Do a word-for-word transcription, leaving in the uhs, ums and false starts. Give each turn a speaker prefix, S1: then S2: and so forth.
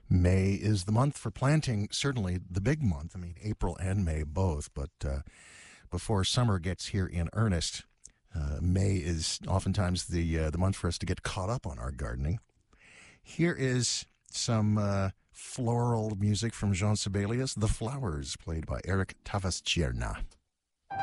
S1: May is the month for planting, certainly the big month. I mean, April and May both, but uh, before summer gets here in earnest, uh, May is oftentimes the uh, the month for us to get caught up on our gardening. Here is some uh, floral music from Jean Sibelius, The Flowers, played by Eric Tavastierna.